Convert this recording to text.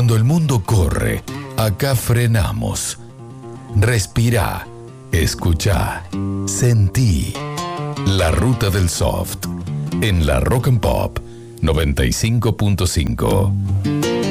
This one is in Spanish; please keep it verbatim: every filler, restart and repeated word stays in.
Cuando el mundo corre, acá frenamos. Respirá, escuchá, sentí. La ruta del soft en la Rock and Pop noventa y cinco punto cinco.